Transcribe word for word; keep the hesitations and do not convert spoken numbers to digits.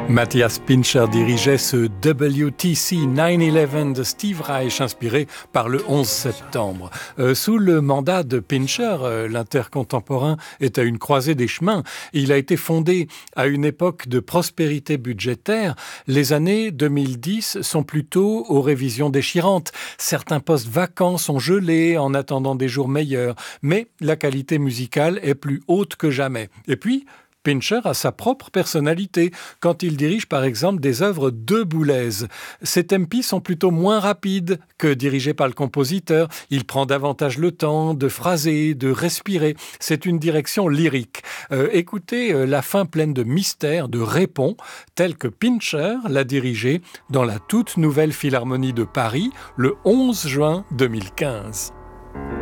Matthias Pincher dirigeait ce W T C neuf onze de Steve Reich, inspiré par le onze septembre. Euh, sous le mandat de Pincher, euh, l'intercontemporain est à une croisée des chemins. Il a été fondé à une époque de prospérité budgétaire. Les années deux mille dix sont plutôt aux révisions déchirantes. Certains postes vacants sont gelés en attendant des jours meilleurs, mais la qualité musicale est plus haute que jamais. Et puis, Pincher a sa propre personnalité quand il dirige par exemple des œuvres de Boulez. Ses tempi sont plutôt moins rapides que dirigés par le compositeur. Il prend davantage le temps de phraser, de respirer. C'est une direction lyrique. Euh, écoutez euh, la fin pleine de mystère, de répons, telle que Pincher l'a dirigée dans la toute nouvelle Philharmonie de Paris le onze juin deux mille quinze.